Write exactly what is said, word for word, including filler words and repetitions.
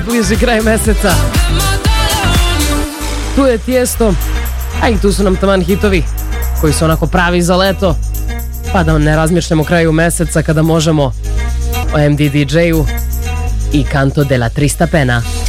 bliži kraj meseca. Tu je Tijesto, a i tu su nam taman hitovi koji su onako pravi za leto, pa da ne razmišljamo kraju meseca kada možemo o M D D J-u i Canto della Trista Pena.